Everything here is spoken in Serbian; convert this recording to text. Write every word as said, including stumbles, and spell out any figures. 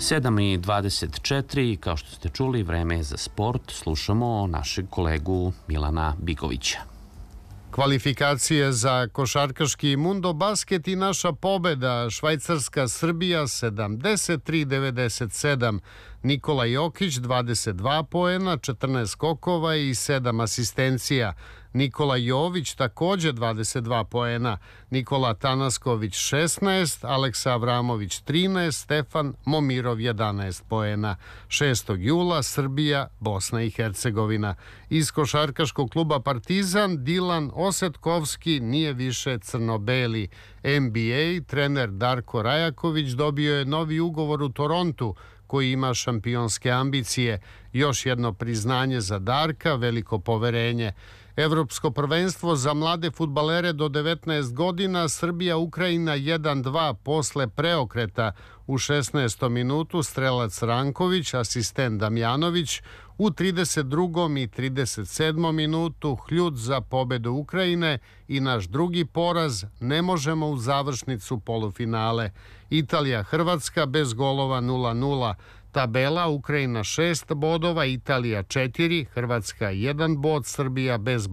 sedam i dvadeset četiri, kao što ste čuli, vreme je za sport. Slušamo našeg kolegu Milana Bigovića. Kvalifikacije za košarkaški Mundo basket i naša pobeda. Švajcarska Srbija sedamdeset tri devedeset sedam. Nikola Jokić dvadeset dva poena, četrnaest skokova i sedam asistencija. Nikola Jović također dvadeset dva poena. Nikola Tanasković šesnaest, Aleksa Avramović trinaest, Stefan Momirov jedanaest poena. šestog jula Srbija, Bosna i Hercegovina. Iz košarkaškog kluba Partizan Dilan Osetkovski nije više crno-beli. N B A trener Darko Rajaković dobio je novi ugovor u Torontu, koji ima šampionske ambicije. Još jedno priznanje za Darka, veliko poverenje. Evropsko prvenstvo za mlade fudbalere do devetnaest godina, Srbija-Ukrajina jedan dva posle preokreta. U šesnaestom minutu strelac Ranković, asistent Damjanović, u trideset drugom i trideset sedmom minutu hljud za pobedu Ukrajine i naš drugi poraz, ne možemo u završnicu polufinale. Italija-Hrvatska bez golova nula nula. Tabela: Ukrajina šest bodova, Italija četiri, Hrvatska jedan bod, Srbija bez